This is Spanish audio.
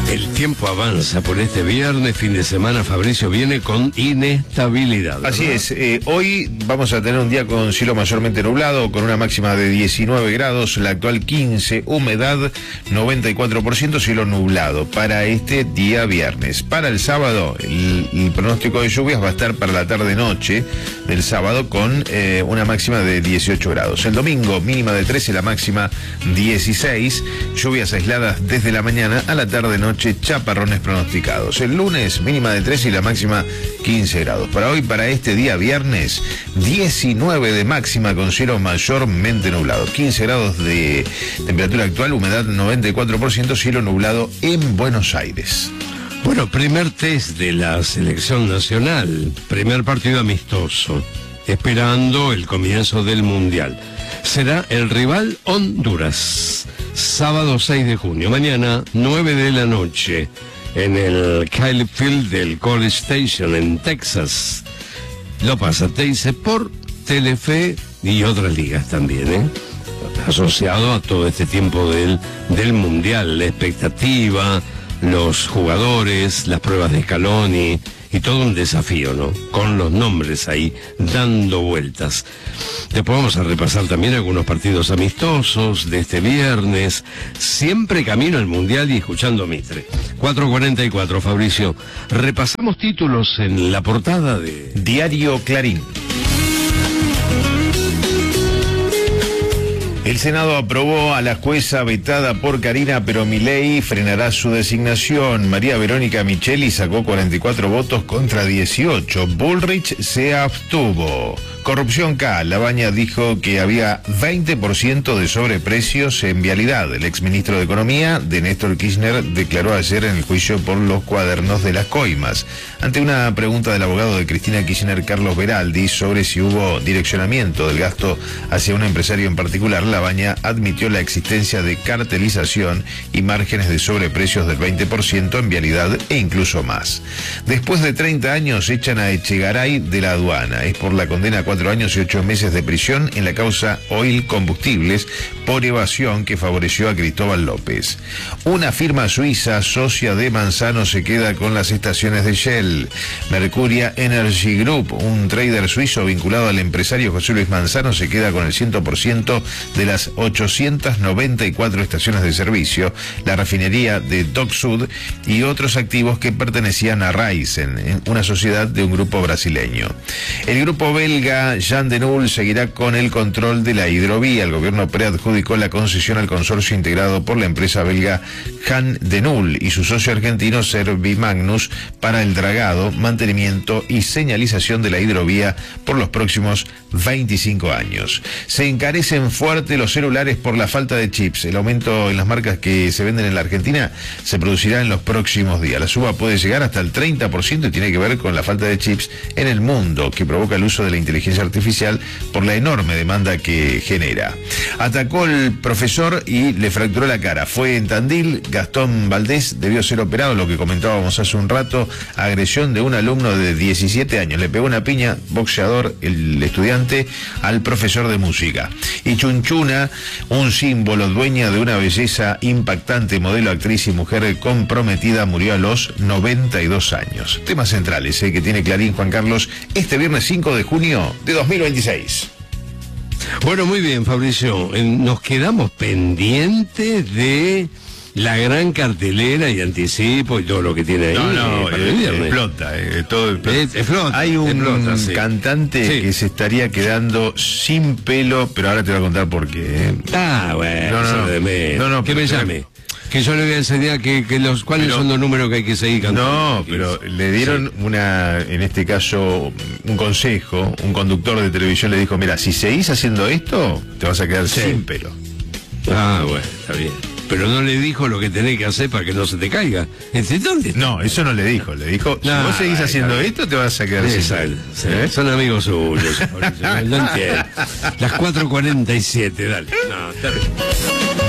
El tiempo avanza por este viernes, fin de semana. Fabricio viene con inestabilidad, ¿verdad? Así es, hoy vamos a tener un día con cielo mayormente nublado, con una máxima de 19 grados, la actual 15, humedad 94%, cielo nublado para este día viernes. Para el sábado, el pronóstico de lluvias va a estar para la tarde-noche del sábado con una máxima de 18 grados. El domingo, mínima de 13, la máxima 16, lluvias aisladas desde la mañana a la tarde-noche, chaparrones pronosticados. El lunes, mínima de 13 y la máxima 15 grados. Para hoy, para este día viernes, 19 de máxima con cielo mayormente nublado. 15 grados de temperatura actual, humedad 94%, cielo nublado en Buenos Aires. Bueno, primer test de la selección nacional, primer partido amistoso, esperando el comienzo del Mundial. Será el rival Honduras, sábado 6 de junio, mañana 9 de la noche, en el Kyle Field del College Station en Texas. Lo pasa Teise por Telefe y otras ligas también, asociado a todo este tiempo del Mundial, la expectativa, los jugadores, las pruebas de Scaloni y todo un desafío, ¿no? Con los nombres ahí dando vueltas. Después vamos a repasar también algunos partidos amistosos de este viernes, siempre camino al Mundial y escuchando Mitre. 4:44, Fabricio. Repasamos títulos en la portada de Diario Clarín. El Senado aprobó a la jueza vetada por Karina, pero Milei frenará su designación. María Verónica Micheli sacó 44 votos contra 18. Bullrich se abstuvo. Corrupción K. Labaña dijo que había 20% de sobreprecios en vialidad. El exministro de Economía, de Néstor Kirchner, declaró ayer en el juicio por los cuadernos de las coimas. Ante una pregunta del abogado de Cristina Kirchner, Carlos Beraldi, sobre si hubo direccionamiento del gasto hacia un empresario en particular, Labaña admitió la existencia de cartelización y márgenes de sobreprecios del 20% en vialidad e incluso más. Después de 30 años echan a Echegaray de la aduana. Es por la condena a 4 años y 8 meses de prisión en la causa Oil Combustibles por evasión que favoreció a Cristóbal López. Una firma suiza, socia de Manzano, se queda con las estaciones de Shell. Mercuria Energy Group, un trader suizo vinculado al empresario José Luis Manzano, se queda con el 100% de las 894 estaciones de servicio, la refinería de Dock Sud y otros activos que pertenecían a Raízen, una sociedad de un grupo brasileño. El grupo belga Jan de Null seguirá con el control de la hidrovía. El gobierno preadjudicó la concesión al consorcio integrado por la empresa belga Jan de Null y su socio argentino Servimagnus para el dragado, mantenimiento y señalización de la hidrovía por los próximos 25 años. Se encarecen fuerte los celulares por la falta de chips. El aumento en las marcas que se venden en la Argentina se producirá en los próximos días. La suba puede llegar hasta el 30% y tiene que ver con la falta de chips en el mundo, que provoca el uso de la inteligencia artificial por la enorme demanda que genera. Atacó el profesor y le fracturó la cara. Fue en Tandil. Gastón Valdés debió ser operado, lo que comentábamos hace un rato. Agresión de un alumno de 17 años. Le pegó una piña, boxeador, el estudiante, al profesor de música. Y Chunchuna, un símbolo, dueña de una belleza impactante, modelo, actriz y mujer comprometida, murió a los 92 años. Temas centrales que tiene Clarín, Juan Carlos, este viernes 5 de junio de 2026. Bueno, muy bien, Fabricio. Nos quedamos pendientes de la gran cartelera y anticipo y todo lo que tiene ahí. Explota, todo explota. Hay un cantante que se estaría quedando sin pelo, pero ahora te voy a contar por qué. Que me llame. Que yo le voy a enseñar cuáles son los números que hay que seguir cantando. No, pero le dieron en este caso, un consejo. Un conductor de televisión le dijo: mira, si seguís haciendo esto, te vas a quedar sin pelo. Bueno, está bien. Pero no le dijo lo que tenés que hacer para que no se te caiga. ¿Dónde? No, eso no le dijo. Le dijo, si vos seguís haciendo esto, te vas a quedar sin pelo. Son amigos suyos. No entiendo. Las 4:47, dale. No, está bien.